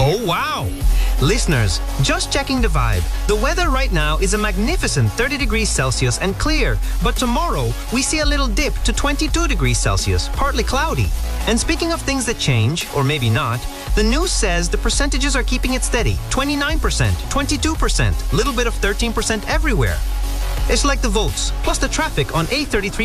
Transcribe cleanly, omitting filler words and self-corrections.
Oh, wow! Listeners, just checking the vibe. The weather right now is a magnificent 30 degrees Celsius and clear. But tomorrow, we see a little dip to 22 degrees Celsius, partly cloudy. And speaking of things that change, or maybe not, the news says the percentages are keeping it steady. 29%, 22%, little bit of 13% everywhere. It's like the votes, plus the traffic on A33